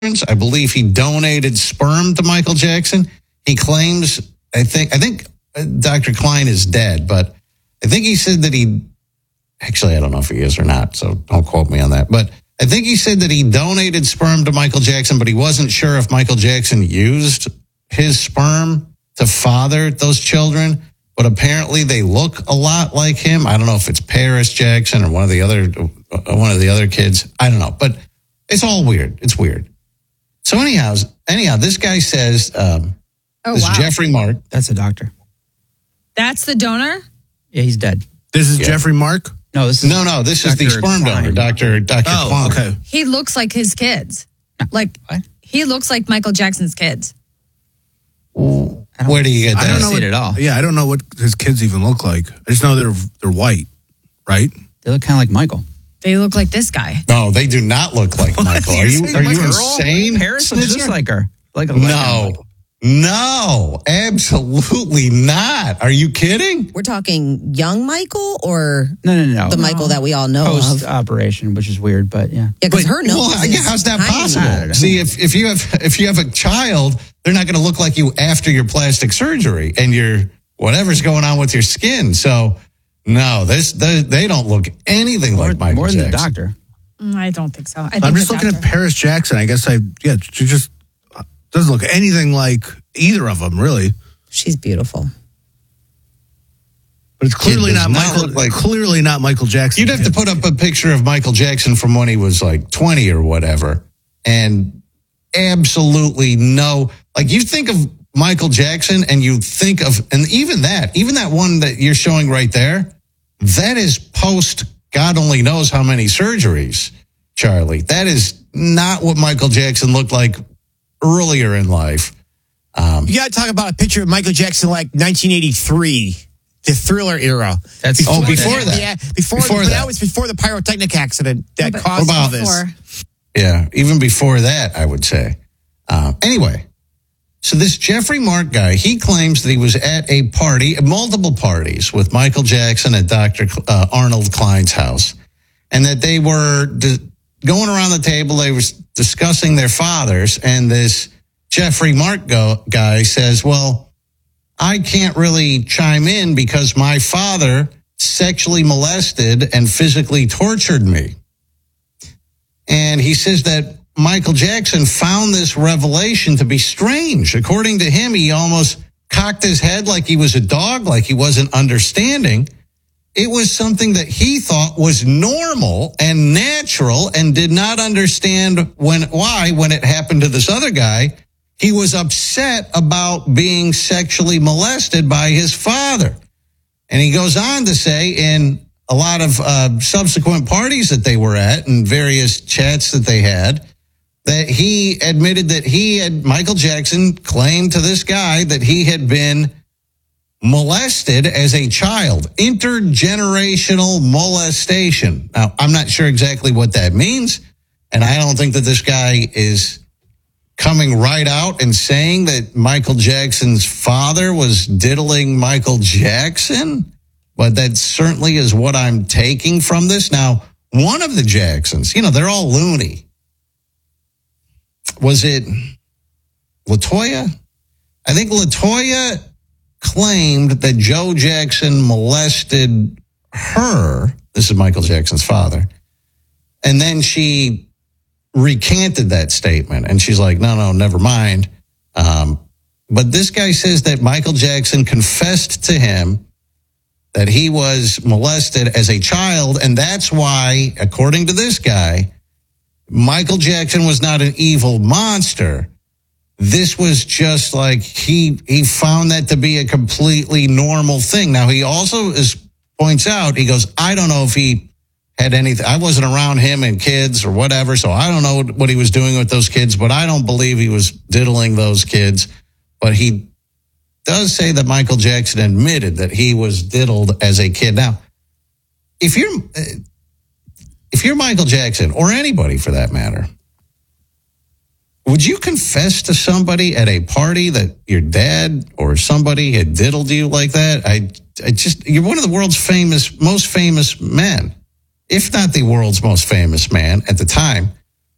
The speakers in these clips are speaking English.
I believe he donated sperm to Michael Jackson. He claims, I think Dr. Klein is dead, but I think he said that actually, I don't know if he is or not, so don't quote me on that. But I think he said that he donated sperm to Michael Jackson, but he wasn't sure if Michael Jackson used his sperm to father those children. But apparently they look a lot like him. I don't know if it's Paris Jackson or one of the other kids. I don't know, but it's all weird. It's weird. So anyhow, this guy says, this Jeffrey Mark. That's a doctor. That's the donor? Yeah, he's dead. This is Jeffrey Mark? No, this is the sperm donor, Dr. Klein. Okay. He looks like his kids. Like, what? He looks like Michael Jackson's kids. Where do you get that? I don't see it at all. Yeah, I don't know what his kids even look like. I just know they're white, right? They look kind of like Michael. They look like this guy. No, they do not look like Michael. Are you insane? Paris looks just like her. No, absolutely not. Are you kidding? We're talking young Michael or no. the Michael that we all know Post of? Post-operation, which is weird, but yeah. Yeah, because her nose how's that tiny. possible? See, if you have a child, they're not going to look like you after your plastic surgery and your whatever's going on with your skin. So, no, they don't look anything like Michael more Jackson. Than the doctor. I don't think so. I'm just looking at Paris Jackson. I guess she just doesn't look anything like either of them, really. She's beautiful. But it's clearly not Michael Jackson. You'd have to put up a picture of Michael Jackson from when he was like 20 or whatever. And absolutely no, like you think of Michael Jackson and you think of, and even that one that you're showing right there, that is post God only knows how many surgeries, Charlie. That is not what Michael Jackson looked like earlier in life. You got to talk about a picture of Michael Jackson like 1983, the Thriller era. Before that. Yeah, before that. That was before the pyrotechnic accident that caused all this. Yeah, even before that, I would say. Anyway, so this Jeffrey Mark guy, he claims that he was at a party, multiple parties with Michael Jackson at Dr. Arnold Klein's house, and that they were going around the table, they were discussing their fathers, and this Jeffrey Mark guy says, well, I can't really chime in because my father sexually molested and physically tortured me. And he says that Michael Jackson found this revelation to be strange. According to him, he almost cocked his head like he was a dog, like he wasn't understanding. It was something that he thought was normal and natural and did not understand why when it happened to this other guy, he was upset about being sexually molested by his father. And he goes on to say in a lot of subsequent parties that they were at and various chats that they had, that he admitted that Michael Jackson claimed to this guy that he had been molested as a child, intergenerational molestation. Now, I'm not sure exactly what that means, and I don't think that this guy is coming right out and saying that Michael Jackson's father was diddling Michael Jackson, but that certainly is what I'm taking from this. Now, one of the Jacksons, they're all loony. Was it LaToya? I think LaToya claimed that Joe Jackson molested her. This is Michael Jackson's father. And then she recanted that statement. And she's like, no, never mind. But this guy says that Michael Jackson confessed to him that he was molested as a child. And that's why, according to this guy, Michael Jackson was not an evil monster. This was just like he found that to be a completely normal thing. Now, he also points out, he goes, I don't know if he had anything. I wasn't around him and kids or whatever, so I don't know what he was doing with those kids, but I don't believe he was diddling those kids. But he does say that Michael Jackson admitted that he was diddled as a kid. Now, if you're Michael Jackson, or anybody for that matter, would you confess to somebody at a party that your dad or somebody had diddled you like that? You're one of the world's most famous men, if not the world's most famous man at the time.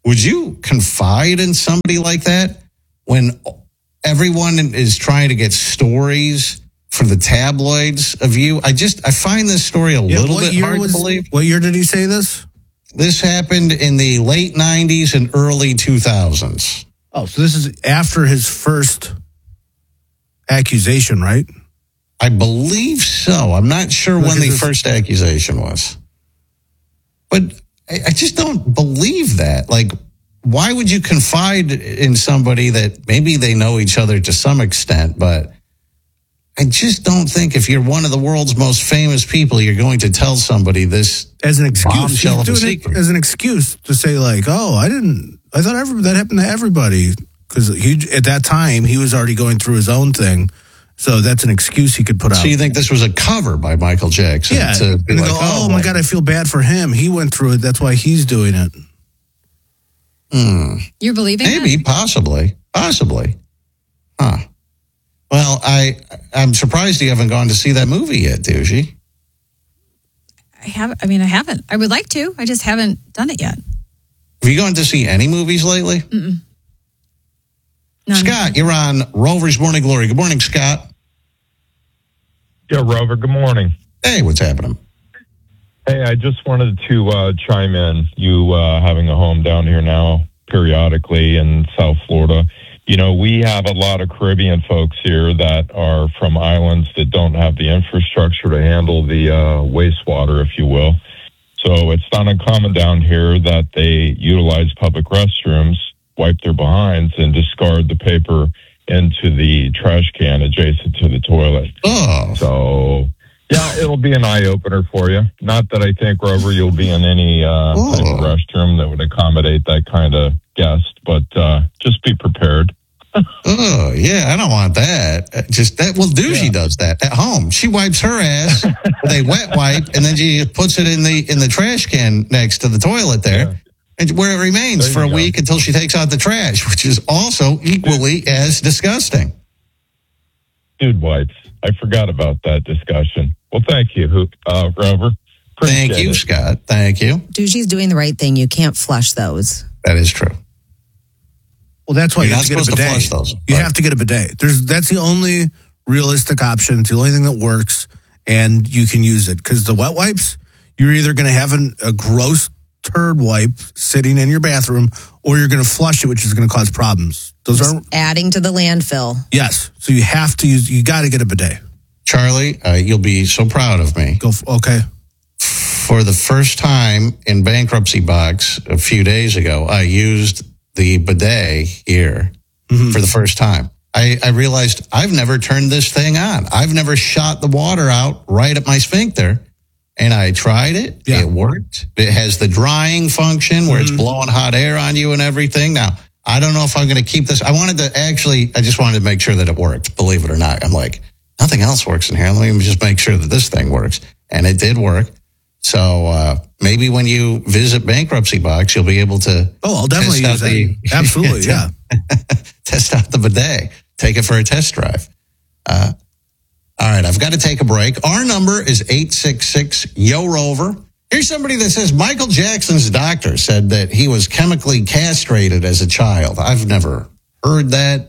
would you confide in somebody like that when everyone is trying to get stories for the tabloids of you? I find this story a little bit hard to believe. What year did he say this? This happened in the late 90s and early 2000s. Oh, so this is after his first accusation, right? I believe so. I'm not sure when the first accusation was. But I just don't believe that. Like, why would you confide in somebody that maybe they know each other to some extent, but I just don't think if you're one of the world's most famous people, you're going to tell somebody this as an excuse. He's of a doing secret. it as an excuse to say, like, oh, I thought that happened to everybody. Because at that time, he was already going through his own thing. So that's an excuse he could put out. So you think this was a cover by Michael Jackson? Yeah. To be like, oh my God, I feel bad for him. He went through it. That's why he's doing it. You're believing Maybe, that? possibly. Huh. Well, I'm surprised you haven't gone to see that movie yet, Doogie. I haven't. I would like to. I just haven't done it yet. Have you gone to see any movies lately? Mm-mm. None. Scott, you're on Rover's Morning Glory. Good morning, Scott. Yeah, Rover, good morning. Hey, what's happening? Hey, I just wanted to chime in. You having a home down here now periodically in South Florida. You know, we have a lot of Caribbean folks here that are from islands that don't have the infrastructure to handle the wastewater, if you will. So it's not uncommon down here that they utilize public restrooms, wipe their behinds, and discard the paper into the trash can adjacent to the toilet. Oh. So, yeah, it'll be an eye-opener for you. Not that I think, Rover, you'll be in any type of restroom that would accommodate that kind of guest, but just be prepared. Oh, yeah, I don't want that. Doogie does that at home. She wipes her ass with a wet wipe, and then she puts it in the trash can next to the toilet there. Yeah. And where it remains for a week until she takes out the trash, which is also equally as disgusting. Dude wipes. I forgot about that discussion. Well, thank you, Rover. Thank you, Scott. Thank you. Doogie's doing the right thing. You can't flush those. That is true. Well, that's why You're you have to not get a supposed to bidet. flush those, You but- have to get a bidet. That's the only realistic option. It's the only thing that works, and you can use it. Because the wet wipes, you're either going to have a gross turd wipe sitting in your bathroom, or you're going to flush it, which is going to cause problems. Those are Adding to the landfill. yes. So you have to use. You got to get a bidet. Charlie, you'll be so proud of me. Okay. For the first time in Bankruptcy Box a few days ago, I used the bidet here for the first time. I realized I've never turned this thing on. I've never shot the water out right at my sphincter. And I tried it. Yeah. It worked. It has the drying function where it's blowing hot air on you and everything. Now, I don't know if I'm going to keep this. I just wanted to make sure that it worked, believe it or not. I'm like, nothing else works in here. Let me just make sure that this thing works. And it did work. So maybe when you visit Bankruptcy Box, you'll be able to. Oh, I'll definitely use that. Absolutely, yeah. Test out the bidet. Take it for a test drive. All right, I've got to take a break. Our number is 866-YO-ROVER. Here's somebody that says Michael Jackson's doctor said that he was chemically castrated as a child. I've never heard that.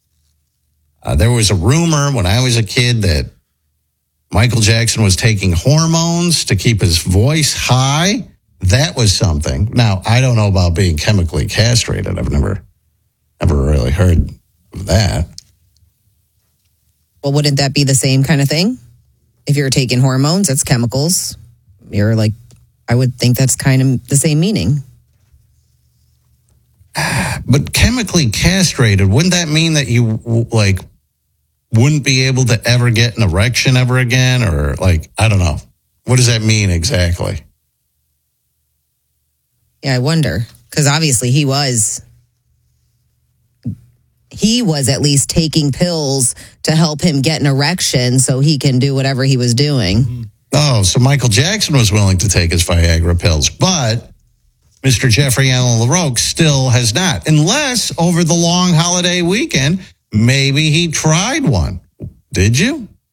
There was a rumor when I was a kid that Michael Jackson was taking hormones to keep his voice high. That was something. Now, I don't know about being chemically castrated. I've never really heard of that. Well, wouldn't that be the same kind of thing? If you're taking hormones, it's chemicals. I would think that's kind of the same meaning. But chemically castrated, wouldn't that mean that you wouldn't be able to ever get an erection ever again? Or I don't know. What does that mean exactly? Yeah, I wonder. Because obviously he was at least taking pills to help him get an erection so he can do whatever he was doing. Oh, so Michael Jackson was willing to take his Viagra pills, but Mr. Jeffrey Allen LaRoque still has not. Unless over the long holiday weekend, maybe he tried one. Did you?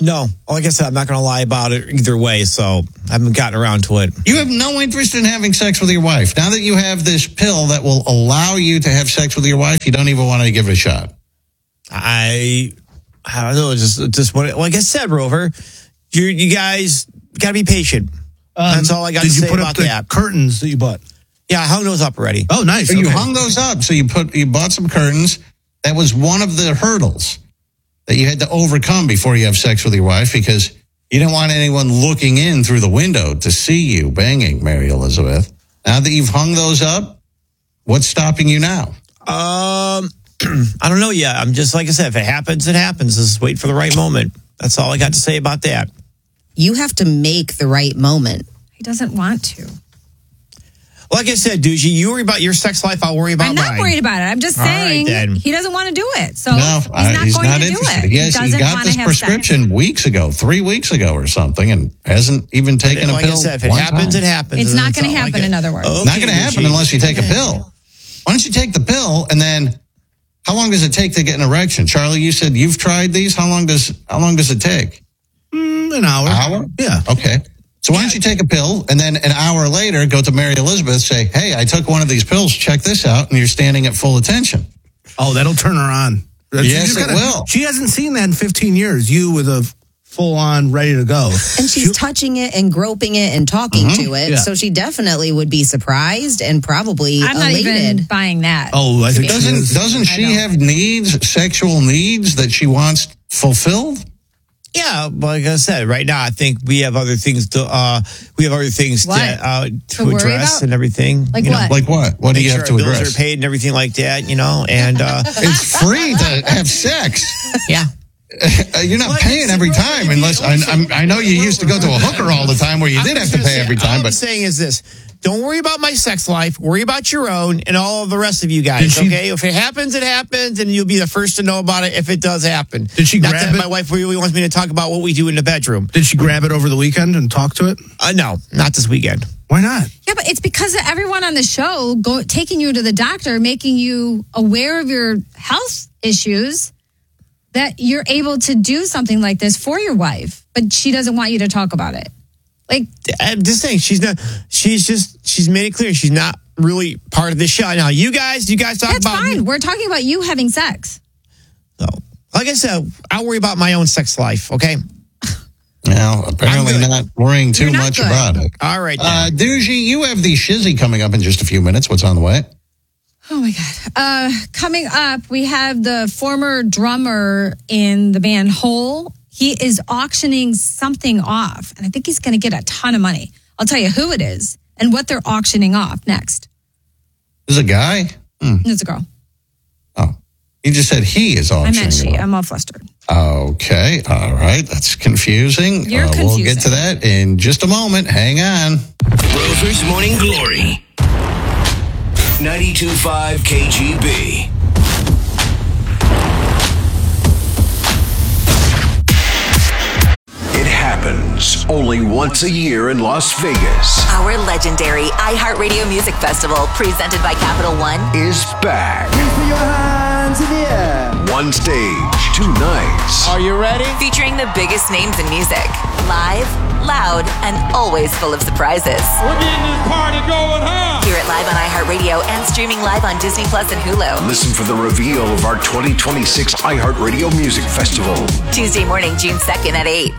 No. Like I said, I'm not going to lie about it either way, so I haven't gotten around to it. You have no interest in having sex with your wife. Now that you have this pill that will allow you to have sex with your wife, you don't even want to give it a shot. I don't know. Just what, like I said, Rover, you guys got to be patient. That's all I got to say about Did you put up that. the curtains that you bought? Yeah, I hung those up already. Oh, nice. So you Okay. hung those up. So you bought some curtains. That was one of the hurdles that you had to overcome before you have sex with your wife, because you didn't want anyone looking in through the window to see you banging Mary Elizabeth. Now that you've hung those up, what's stopping you now? I don't know yet. I'm just, like I said, if it happens, it happens. Just wait for the right moment. That's all I got to say about that. You have to make the right moment. He doesn't want to. Like I said, Doogie, you worry about your sex life. I'll worry about I'm mine. not worried about it. I'm just All right, saying then. he doesn't want to do it. So No, he's not going to do interested. it. Yes, he doesn't got want this to have prescription weeks ago, 3 weeks ago or something, and hasn't even taken a Like pill. I said, if it one happens, time. it happens. It's and not that's going to all I happen, get. in other words. Okay, Not going to happen Doogie. unless you take a pill. Why don't you take the pill, and then how long does it take to get an erection? Charlie, you said you've tried these. How long does it take? An hour. Hour? Yeah. Okay. So why don't you take a pill, and then an hour later go to Mary Elizabeth, say, hey, I took one of these pills, check this out, and you're standing at full attention. Oh, that'll turn her on. Yes, it will. She hasn't seen that in 15 years. You with a full on, ready to go. And she's touching it and groping it and talking to it. Yeah. So she definitely would be surprised and probably I'm not elated. even buying that. Oh, I think she is. Doesn't she have needs, sexual needs that she wants fulfilled? Yeah, like I said, right now I think we have other things to What? to worry address about? and everything. Like you know. what? Like what? What do Make you sure have to our bills address? are paid and everything like that, you know. And It's free to have sex. yeah, You're not Like, paying it's every really time the unless only I know you used to go to a hooker all the time where you did have to pay every time. All I'm But saying is this: don't worry about my sex life. Worry about your own and all of the rest of you Did guys. she- Okay, if it happens, it happens, and you'll be the first to know about it if it does happen. Did she Not grab that it? my wife really wants me to talk about what we do in the bedroom. Did she grab it over the weekend and talk to it? No, not this weekend. Why not? Yeah, but it's because of everyone on the show taking you to the doctor, making you aware of your health issues, that you're able to do something like this for your wife, but she doesn't want you to talk about it. Like, I'm just saying she's made it clear she's not really part of this show. Now, you guys talk that's about fine. We're talking about you having sex. So, like I said, I'll worry about my own sex life. Okay. now apparently I'm good. not worrying too You're not much good. about it. All right. Then. Doogie, you have the shizzy coming up in just a few minutes. What's on the way? Oh my God. Coming up, we have the former drummer in the band Hole. He is auctioning something off, and I think he's going to get a ton of money. I'll tell you who it is and what they're auctioning off next. This is a guy? It's a girl. Oh, you just said he is I auctioning. meant she. it off. I'm all flustered. Okay, all right. That's confusing. You're We'll get to confusing. that in just a moment. Hang on. Rover's Morning Glory. 92.5 KGB. It happens only once a year in Las Vegas. Our legendary iHeartRadio Music Festival, presented by Capital One, Is back. One stage, 2 nights. Are you ready? featuring the biggest names in music. Live, loud, and always full of surprises. We're getting this party going, huh? Hear it live on iHeartRadio and streaming live on Disney Plus and Hulu. Listen for the reveal of our 2026 iHeartRadio Music Festival. Tuesday morning, June 2nd at 8.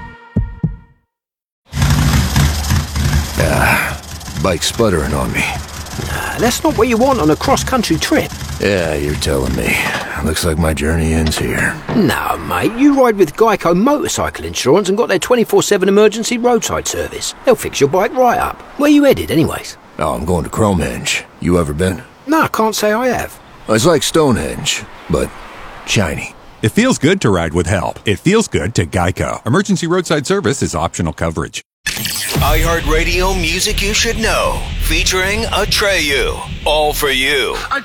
Bike sputtering on me. That's not what you want on a cross-country trip. Yeah, you're telling me. Looks like my journey ends here. No, mate, you ride with Geico Motorcycle Insurance and got their 24/7 emergency roadside service. They'll fix your bike right up. Where you headed, anyways? Oh, I'm going to Cromehenge. You ever been? No, I can't say I have. It's like Stonehenge, but shiny. It feels good to ride with help. It feels good to Geico. Emergency roadside service is optional coverage. iHeartRadio Music You Should Know, featuring Atreyu. All for you.